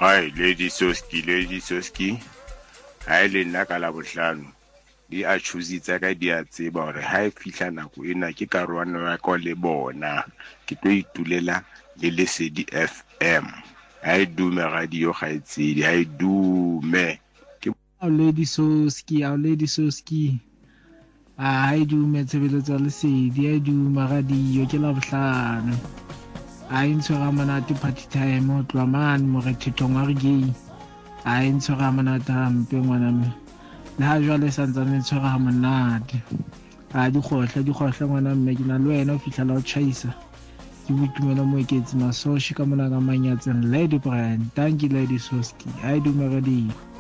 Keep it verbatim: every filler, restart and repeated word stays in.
Hi, Lady Soski, Lady Soski. Hi, le nna ka la bohlano. Di a choositse ka di a tseba hore ha e fihla nako ena ke karwana ya ko le bona. Ke tlo itulela le Lesedi F M. Ha e dume radio ga itsedi, ha e dume. Ke Lady Soski, our Lady Soski. Ha e dume tshebeletso ya Lesedi, ha e dume radio ke la bohlano. Ha e ntshwara monate party time ho tloha mane morethethong wa re gay. Ha e ntshwara monate hampe ngwana mme. Le ha jwale sa ntsane e tshwara monate. Ha di khohla di khohla ngwana mme ke na le wena o fihla la o chaisa. Ke botumela mo eketse masoshi ka mona ka manyatseng Lady Brand. Thank you Lady Soski. Ha e dume radio.